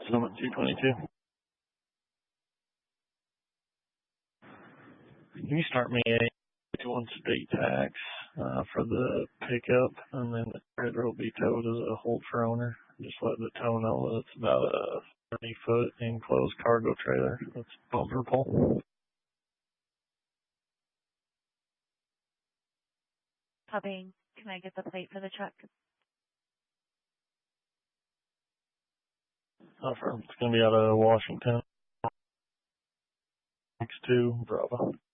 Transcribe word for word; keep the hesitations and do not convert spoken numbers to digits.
Summit two twenty-two. Can you start me a one state tax uh, for the pickup, and then the trailer will be towed as a hold for owner? Just let the tow know that it's about a thirty foot enclosed cargo trailer. That's bumper pull. Copying. Can I get the plate for the truck? Uh, for, it's going to be out of Washington. X two Bravo.